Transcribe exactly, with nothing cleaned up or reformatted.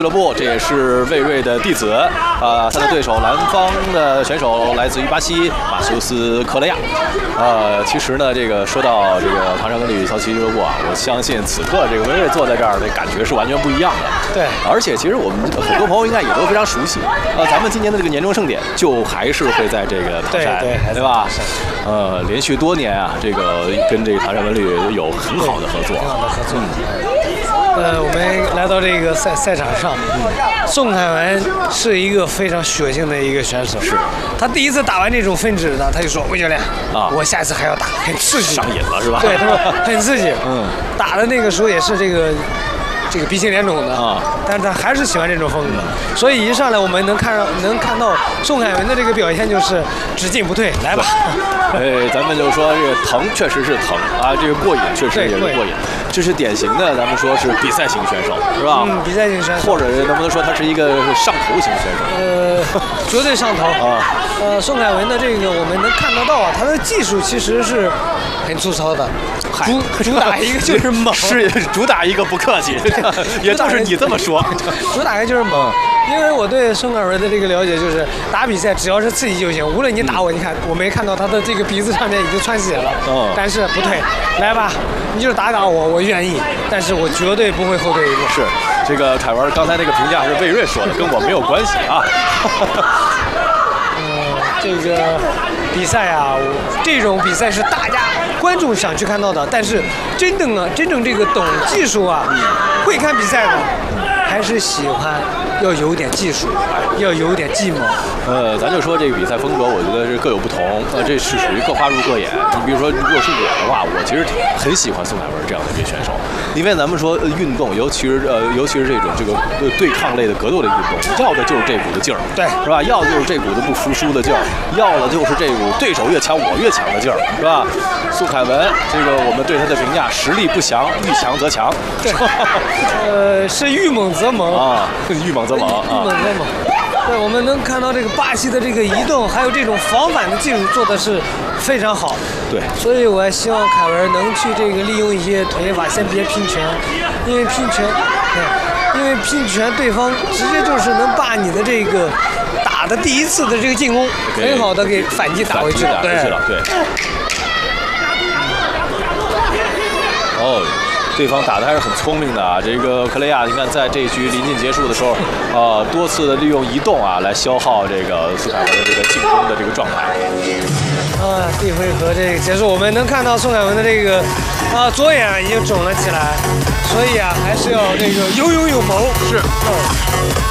俱乐部，这也是魏睿的弟子啊、呃。他的对手蓝方的选手来自于巴西马修斯科雷亚。呃，其实呢，这个说到这个唐山文旅校旗俱乐部啊，我相信此刻这个魏睿坐在这儿的感觉是完全不一样的。 对， 而且其实我们很多朋友应该也都非常熟悉。呃，咱们今年的这个年终盛典就还是会在这个唐山， 对对对吧？呃，连续多年啊，这个跟这个唐山文旅有很好的合作。 很好的合作。嗯呃，我们来到这个赛赛场上，宋凯文是一个非常血性的一个选手。 是， 他第一次打完这种分值呢，他就说：“魏教练啊， 我下次还要打，很刺激， 上瘾了是吧？” 对，他说很刺激。 嗯， 打的那个时候也是这个。这个鼻青脸肿的啊， 但是他还是喜欢这种风格，所以一上来我们能看到能看到宋凯文的这个表现就是只进不退，来吧。 哎，咱们就说这个疼确实是疼啊，这个过瘾确实也是过瘾，这是典型的咱们说是比赛型选手是吧？ 嗯，比赛型选手， 或者能不能说他是一个上头型选手？ 呃，绝对上头啊。呃，宋凯文的这个我们能看得到啊，他的技术其实是很粗糙的，主主打一个就是猛， 是主打一个不客气。也就是你这么说， 主打的就是猛，因为我对宋凯文的这个了解就是打比赛只要是刺激就行，无论你打我，你看我没看到他的这个鼻子上面已经穿血了， 嗯， 但是不退，来吧，你就是打打我，我愿意，但是我绝对不会后退一步。 是，这个凯文刚才那个评价是魏睿说的，跟我没有关系啊。 嗯，这个比赛啊，这种比赛是大家观众想去看到的，但是真正啊，真正这个懂技术啊，会看比赛的，还是喜欢要有点技术，要有点技谋。 呃，咱就说这个比赛风格，我觉得是各有不同，呃，这是属于各花入各眼。你比如说，如果是我的话，我其实很喜欢宋凯文这样的一个选手，因为咱们说、呃、运动，尤其是呃，尤其是这种这个呃对抗类的格斗类运动，要的就是这股子劲儿， 对， 是吧？要的就是这股子不服输的劲儿，要的就是这股对手越强我越强的劲儿，是吧？宋凯文，这个我们对他的评价，实力不详，遇强则强。 对，呃，是遇猛则猛啊，遇猛则猛啊， 遇猛则猛。对，我们能看到这个巴西的这个移动，还有这种防反的技术做的是非常好。 对， 所以我希望凯文能去这个利用一些腿法，先别拼拳，因为拼拳，对，因为拼拳对方直接就是能把你的这个打的第一次的这个进攻很好的给反击打回去了。 对，对。哦。对方打的还是很聪明的啊！这个克雷亚，你看在这一局临近结束的时候，呃，多次的利用移动啊，来消耗这个宋凯文的这个进攻的这个状态。 啊，第一回合这个结束，我们能看到宋凯文的这个啊左眼已经肿了起来，所以啊，还是要这个有勇有谋。 是。 嗯